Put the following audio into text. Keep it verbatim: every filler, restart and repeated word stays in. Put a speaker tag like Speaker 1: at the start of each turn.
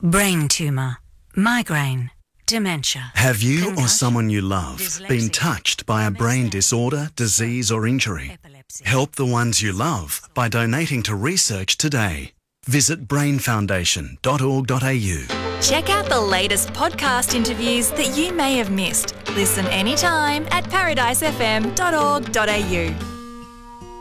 Speaker 1: brain tumour, migraine, dementia.
Speaker 2: Have you or
Speaker 1: concussion,
Speaker 2: someone you love been
Speaker 1: dyslexia,
Speaker 2: touched by a brain disorder, disease or injury?
Speaker 1: epilepsy.
Speaker 2: Help the ones you love by donating to research today. Visit brain foundation dot org dot a u.
Speaker 3: Check out the latest podcast interviews that you may have missed. Listen anytime at paradise f m dot org dot a u.